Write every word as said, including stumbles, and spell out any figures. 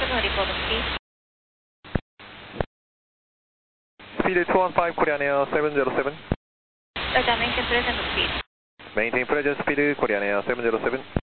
seven report speed. Speed two one five, Korean Air seven zero seven. Delta maintain present speed. Maintain present speed, Korean Air seven zero seven.